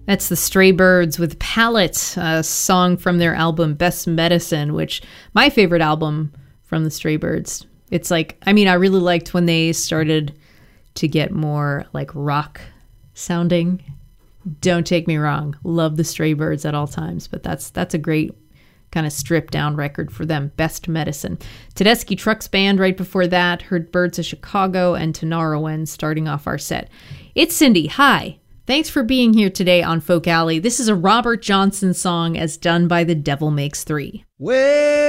That's the Stray Birds with Palette, a song from their album Best Medicine, which my favorite album from the Stray Birds. It's like, I really liked when they started to get more like rock sounding. Don't take me wrong. Love the Stray Birds at all times, but that's a great kind of stripped down record for them. Best Medicine. Tedeschi Trucks Band right before that. Heard Birds of Chicago and Tinariwen starting off our set. It's Cindy. Hi. Thanks for being here today on Folk Alley. This is a Robert Johnson song as done by The Devil Makes Three. Well,